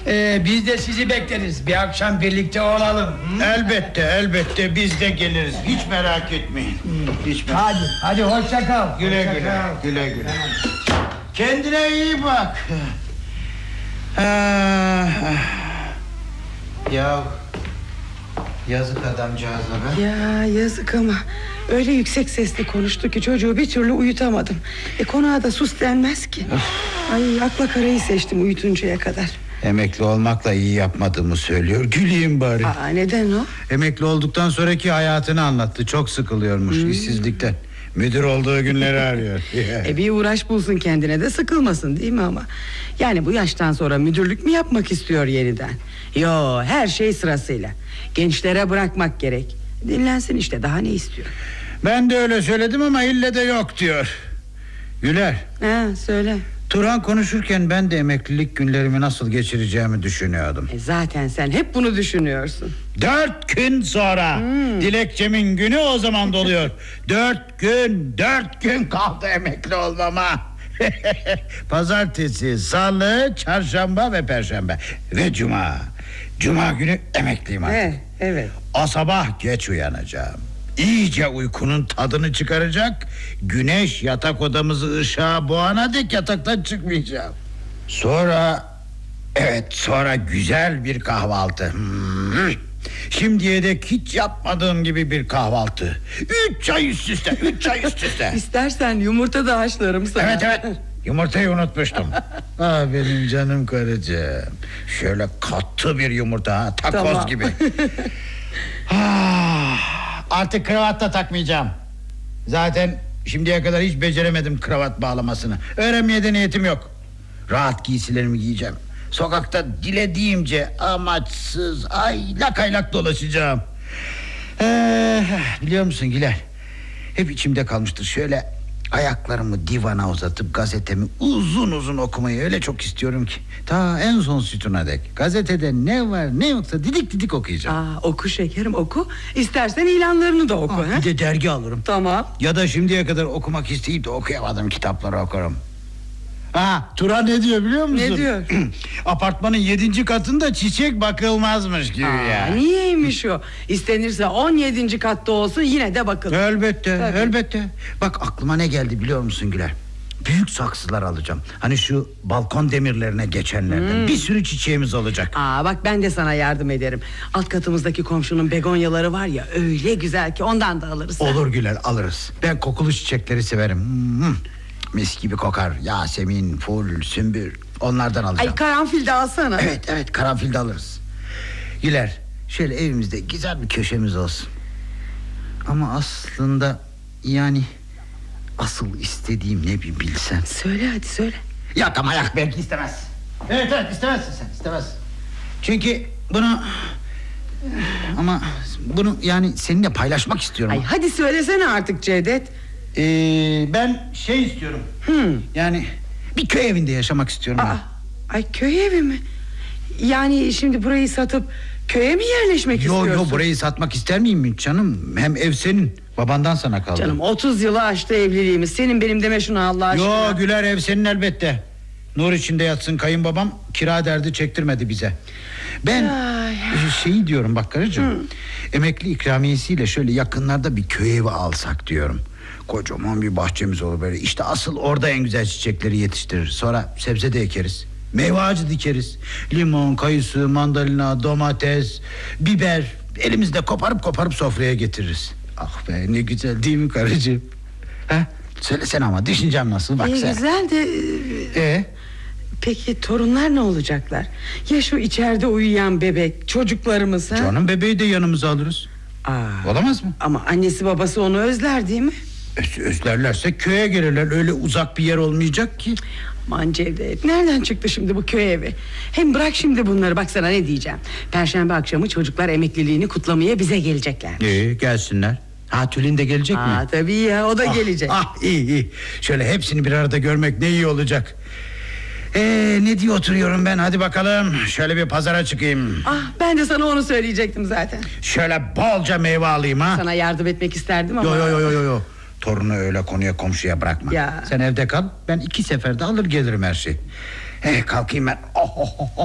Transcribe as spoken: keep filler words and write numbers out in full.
Ee, biz de sizi bekleriz. Bir akşam birlikte olalım. Hı? Elbette elbette biz de geliriz. Hiç merak etmeyin. Hiç merak... Hadi hadi hoşça kal. Güle hoşça güle. kal. Güle güle. Kendine iyi bak. Ah, ya yazık adamcağıza be. Ya yazık ama öyle yüksek sesle konuştu ki çocuğu bir türlü uyutamadım. E konağa da sus denmez ki. Ay akla karayı seçtim uyutuncaya kadar. Emekli olmakla iyi yapmadığımı söylüyor. Güleyim bari. Aa, neden o? Emekli olduktan sonraki hayatını anlattı. Çok sıkılıyormuş hmm. işsizlikten. Müdür olduğu günleri arıyor. E bir uğraş bulsun kendine de sıkılmasın değil mi ama? Yani bu yaştan sonra müdürlük mü yapmak istiyor yeniden? Yo, her şey sırasıyla. Gençlere bırakmak gerek. Dinlensin işte, daha ne istiyor? Ben de öyle söyledim ama ille de yok diyor. Güler. Ha, söyle. Turan konuşurken ben de emeklilik günlerimi nasıl geçireceğimi düşünüyordum. E zaten sen hep bunu düşünüyorsun. Dört gün sonra hmm. Dilekçemin günü o zaman doluyor. Dört gün, dört gün kaldı emekli olmama. Pazartesi, salı, çarşamba ve perşembe ve cuma. Cuma günü emekliyim artık. Evet, evet. O sabah geç uyanacağım. İyice uykunun tadını çıkaracak. Güneş yatak odamızı ışığa boğana dek yataktan çıkmayacağım. Sonra... Evet, sonra güzel bir kahvaltı. Hmm. Şimdiye dek hiç yapmadığım gibi bir kahvaltı. Üç çay üst üste, üç çay üst üste. İstersen yumurta da haşlarım sana. Evet evet, yumurtayı unutmuştum. Ah benim canım karıcığım. Şöyle katı bir yumurta ha, takoz tamam. gibi. Ah, artık kravat da takmayacağım. Zaten şimdiye kadar hiç beceremedim kravat bağlamasını. Öğrenmeye de niyetim yok. Rahat giysilerimi giyeceğim. Sokakta dilediğimce amaçsız aylak aylak dolaşacağım. Ee, biliyor musun Güler? Hep içimde kalmıştır. Şöyle ayaklarımı divana uzatıp gazetemi uzun uzun okumayı öyle çok istiyorum ki. Ta en son sütuna dek. Gazetede ne var ne yoksa didik didik okuyacağım. Aa, oku şekerim oku. İstersen ilanlarını da oku. Aa, bir de dergi alırım. Tamam. Ya da şimdiye kadar okumak isteyip de okuyamadığım kitapları okurum. Ha, Turan ne diyor biliyor musun? Ne diyor? Apartmanın yedinci katında çiçek bakılmazmış gibi. Aa, ya. Niyeymiş o? İstenirse on yedinci katta olsun yine de bakılır. Elbette, Tabii. elbette. Bak aklıma ne geldi biliyor musun Güler? Büyük saksılar alacağım. Hani şu balkon demirlerine geçenlerden. Hmm. Bir sürü çiçeğimiz olacak. Aa, bak ben de sana yardım ederim. Alt katımızdaki komşunun begonyaları var ya, öyle güzel ki ondan da alırız. Olur Güler, alırız. Ben kokulu çiçekleri severim. Hmm. Mis gibi kokar. Yasemin, ful, sümbül, onlardan alacağım. Ay karanfil de alsana. Evet evet, karanfil de alırız. Güler, şöyle evimizde güzel bir köşemiz olsun. Ama aslında yani asıl istediğim ne bir bilsen. Söyle hadi söyle. Yok ama yok, belki istemez. Evet evet, istemezsin sen, istemez. Çünkü bunu... Ama bunu yani seninle paylaşmak istiyorum. Ay hadi söylesene artık Cevdet. Ee, ben şey istiyorum. Hmm. Yani bir köy evinde yaşamak istiyorum. Aa, ay köy evi mi? Yani şimdi burayı satıp köye mi yerleşmek yo, istiyorsun? Yo yo, burayı satmak ister miyim hiç canım? Hem ev senin, babandan sana kaldı. Canım otuz yılı aştı evliliğimiz. Senin benim deme şunu Allah aşkına. Yo Güler, ev senin elbette. Nur içinde yatsın, kayınbabam kira derdi çektirmedi bize. Ben ay. şeyi diyorum bak karıcığım. Hmm. Emekli ikramiyesiyle şöyle yakınlarda bir köy evi alsak diyorum. Kocaman bir bahçemiz olur böyle. İşte asıl orada en güzel çiçekleri yetiştirir. Sonra sebze de ekeriz. Meyve ağacı dikeriz. Limon, kayısı, mandalina, domates, biber. Elimizde koparıp koparıp sofraya getiririz. Ah be, ne güzel değil mi karıcığım? Ha? Söylesene ama, düşüncem nasıl bak İyi, sen. güzel de... Ee? Peki torunlar ne olacaklar? Ya şu içeride uyuyan bebek, çocuklarımız ha? Canım bebeği de yanımıza alırız. Aa, olamaz mı? Ama annesi babası onu özler değil mi? Öz, özlerlerse köye gelirler. Öyle uzak bir yer olmayacak ki. Aman Cevdet, nereden çıktı şimdi bu köy evi? Hem bırak şimdi bunları, bak sana ne diyeceğim. Perşembe akşamı çocuklar emekliliğini kutlamaya bize gelecekler. İyi, gelsinler. Ha, Tülin de gelecek Aa, mi? Tabii ya, o da ah, gelecek. Ah iyi iyi. Şöyle hepsini bir arada görmek ne iyi olacak. Ee, ne diye oturuyorum ben, hadi bakalım. Şöyle bir pazara çıkayım. Ah, ben de sana onu söyleyecektim zaten. Şöyle bolca meyve alayım ha. Sana yardım etmek isterdim ama. Yo yo yo yo yo. Torunu öyle konuya komşuya bırakma. Ya. Sen evde kal, ben iki seferde alır gelirim her şey. Eh, kalkayım ben. Oh, oh, oh.